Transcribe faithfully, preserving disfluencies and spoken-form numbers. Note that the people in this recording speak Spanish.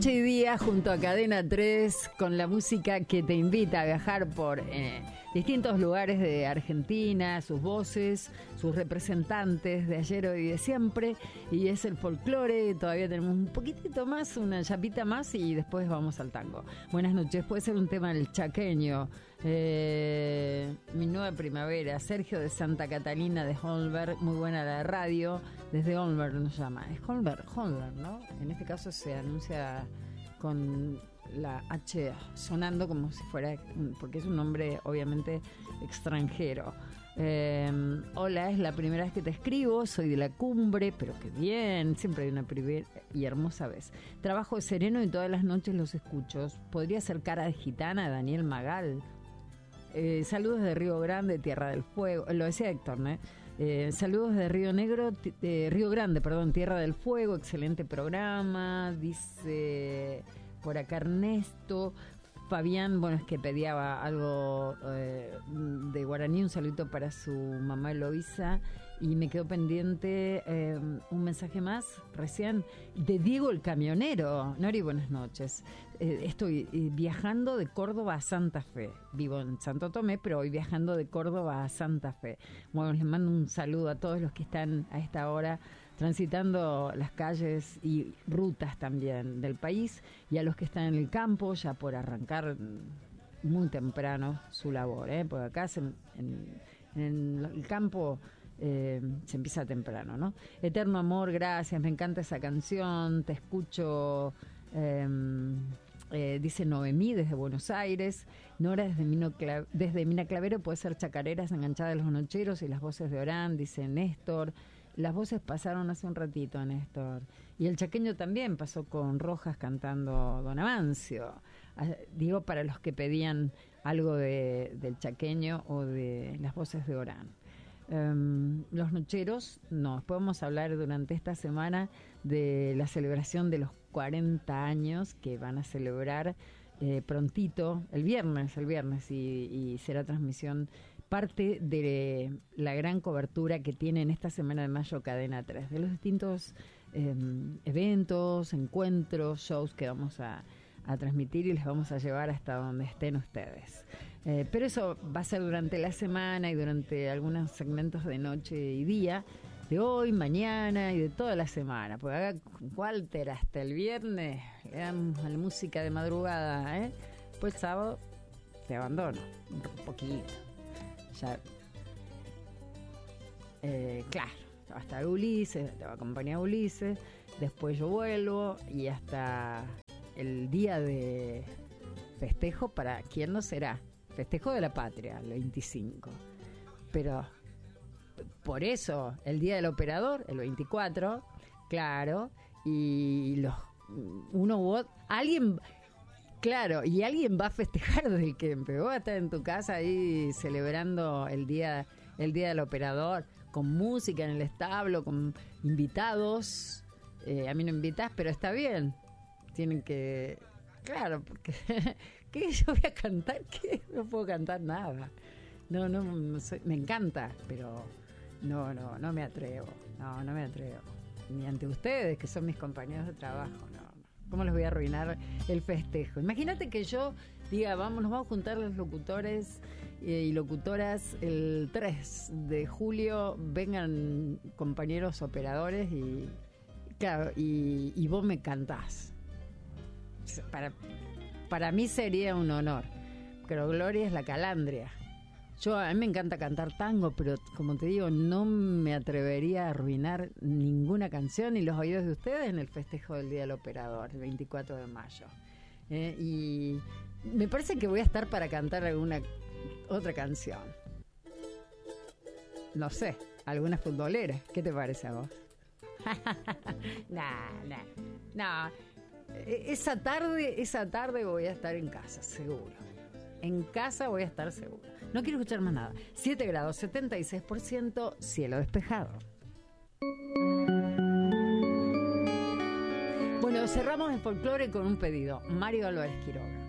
Noche y día junto a Cadena tres con la música que te invita a viajar por eh, distintos lugares de Argentina, sus voces, sus representantes de ayer, hoy y de siempre, y es el folclore. Todavía tenemos un poquitito más, una chapita más y después vamos al tango. Buenas noches, puede ser un tema del chaqueño, eh, Mi Nueva Primavera, Sergio de Santa Catalina de Holmberg, muy buena la radio, desde Holmberg nos llama, es Holmberg, Holmberg, ¿no? En este caso se anuncia con la H sonando como si fuera, porque es un nombre obviamente extranjero. Eh, hola, es la primera vez que te escribo, soy de la Cumbre, pero qué bien, siempre hay una primera y hermosa vez. Trabajo sereno y todas las noches los escucho. ¿Podría ser Cara de Gitana, Daniel Magal? Eh, saludos de Río Grande, Tierra del Fuego, lo decía Héctor, ¿no? Eh, saludos de Río Negro, t- eh, Río Grande, perdón, Tierra del Fuego, excelente programa, dice por acá Ernesto. Fabián, bueno, es que pedía algo eh, de guaraní, un saludito para su mamá Eloísa, y me quedó pendiente eh, un mensaje más recién de Diego el Camionero. Nori, buenas noches. Eh, estoy eh, viajando de Córdoba a Santa Fe. Vivo en Santo Tomé, pero hoy viajando de Córdoba a Santa Fe. Bueno, les mando un saludo a todos los que están a esta hora transitando las calles y rutas también del país, y a los que están en el campo ya por arrancar muy temprano su labor, ¿eh? Porque acá se, en, en el campo eh, se empieza temprano, ¿no? Eterno amor, gracias, me encanta esa canción, te escucho. eh, Eh, dice Noemí desde Buenos Aires. Nora desde, Mino Cla- desde Mina Clavero, puede ser chacareras enganchadas de los nocheros y las voces de Orán, dice Néstor. Las voces pasaron hace un ratito, Néstor. Y el chaqueño también pasó con Rojas cantando Don Amancio. Ah, digo, para los que pedían algo de, del chaqueño o de las voces de Orán. Um, los nocheros, no, después vamos a hablar durante esta semana de la celebración de los cuarenta años que van a celebrar eh, prontito, el viernes, el viernes, y, y será transmisión, parte de la gran cobertura que tiene en esta semana de mayo Cadena tres, de los distintos eh, eventos, encuentros, shows que vamos a a transmitir y les vamos a llevar hasta donde estén ustedes. Eh, pero eso va a ser durante la semana y durante algunos segmentos de noche y día, de hoy, mañana y de toda la semana. Porque acá Walter hasta el viernes le dan a la música de madrugada, ¿eh? Pues el sábado te abandono un poquito. Ya, eh, claro, va a estar Ulises, te va a acompañar Ulises, después yo vuelvo y hasta el día de festejo, para quién no será, festejo de la patria, el veinticinco, pero por eso el día del operador, el veinticuatro, claro, y los uno u otro, alguien, claro, y alguien va a festejar desde el que empezó a estar en tu casa ahí celebrando el día, el día del operador, con música en el establo, con invitados. Eh, a mí no invitas, pero está bien. Tienen que... Claro, porque... ¿Qué yo voy a cantar? ¿Qué? No puedo cantar nada. No, no, no soy, me encanta, pero no, no, no me atrevo. No, no me atrevo. Ni ante ustedes, que son mis compañeros de trabajo, no. ¿Cómo les voy a arruinar el festejo? Imagínate que yo diga, vamos, nos vamos a juntar los locutores eh, y locutoras el tres de julio, vengan compañeros operadores y... Claro, y, y vos me cantás. Para, para mí sería un honor, pero Gloria es la calandria. Yo, a mí me encanta cantar tango, pero como te digo, no me atrevería a arruinar ninguna canción y los oídos de ustedes en el festejo del Día del Operador, el veinticuatro de mayo. Eh, y me parece que voy a estar para cantar alguna otra canción. No sé, alguna futbolera. ¿Qué te parece a vos? no, no, no. Esa tarde, esa tarde voy a estar en casa, seguro. En casa voy a estar seguro. No quiero escuchar más nada. siete grados, setenta y seis por ciento, cielo despejado. Bueno, cerramos el folclore con un pedido. Mario Álvarez Quiroga.